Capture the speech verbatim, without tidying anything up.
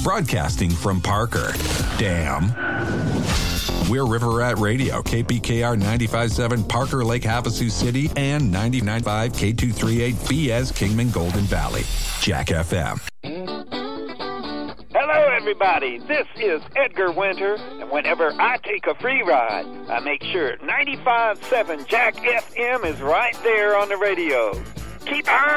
broadcasting from Parker. Damn. We're River Rat Radio, K P K R ninety-five point seven, Parker Lake, Havasu City, and ninety-nine point five K two thirty-eight B S Kingman Golden Valley. Jack F M. Hello, everybody. This is Edgar Winter, and whenever I take a free ride, I make sure ninety-five point seven Jack F M is right there on the radio. Keep on